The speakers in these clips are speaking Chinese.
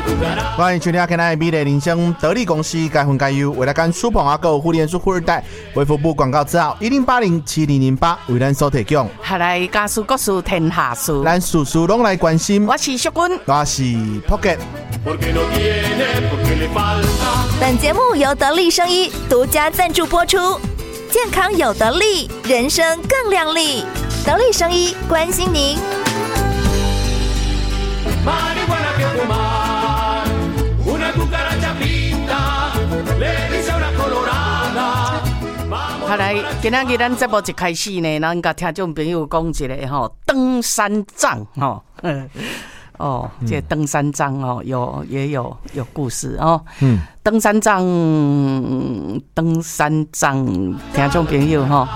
欢迎收听今天美丽人生得力公司该分该优，为了跟苏鹏阿狗互联数富二代为服务广告字号10807008为咱所提供。 下来家事国事天下事， 咱事事拢来关心。 我是淑君， 我是 Pocket。 本节目由得力生医独家赞助播出，健康有得力，人生更亮丽。得力生医关心您。 好来，今仔日咱节目一开始呢，咱甲听众朋友讲一个吼登山杖吼，这登山杖哦，也有故事哦。登山杖，听众朋友吼，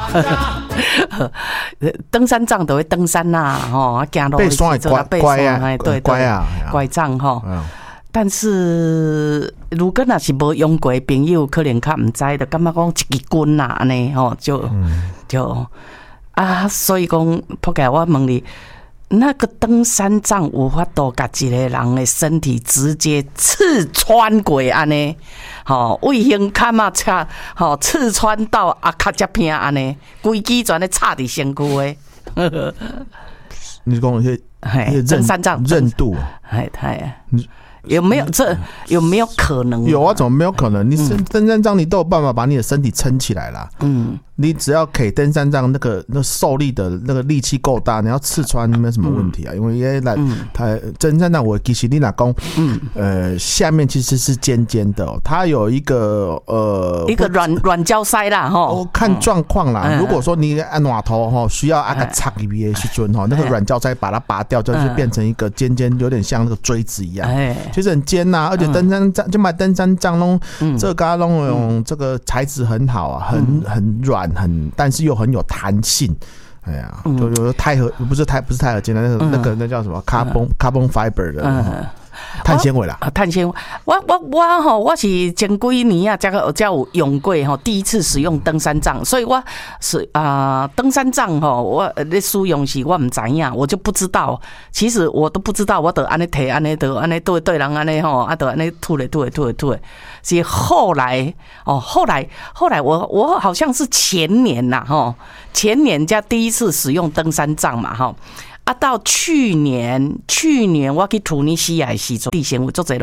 登山杖就会登山呐，吼，行路背山会乖啊， 对乖啊， 拐杖吼。但是如果若是无用过的朋友，可能较唔知，就感觉讲一支棍啦，安尼吼，就所以讲，仆街我问你，那个登山杖有法度甲一个人的身体直接刺穿过安尼，吼，为胸坎啊插，吼刺穿到脚才偏安尼，规支全咧插伫身躯的。 你讲登山杖韧度， 有没有可能？ 有啊，怎么没有可能？你登山杖你都有办法把你的身体撑起来啦。你只要给登山杖那受力的那个力气够大，你要刺穿没有什么问题啊。因为它登山杖我其实你哪讲，下面其实是尖尖的哦，它有一个软胶塞啦哈。 哦，看状况啦。如果说你按软头哈，需要按个插里边去钻哈，那个软胶塞把它拔掉，就是变成一个尖尖，有点像那个锥子一样，其实很尖呐。而且登山杖就买登山杖弄这个弄这个材质很好啊，很软。但是又很有弹性，哎呀，就有不是钛合金的那叫什么 carbon fiber 的碳纤维啦， 碳纤维。我是前几年啊，才有用过吼，第一次使用登山杖，所以我是登山杖吼，我咧使用时我唔知影，我就不知道。其实我都不知道，我就安尼摕，安尼对人安尼吼，就安尼吐咧。是后来我好像是前年呐吼，前年才第一次使用登山杖嘛吼。到去年我去突尼西亚的时候，地形有做侪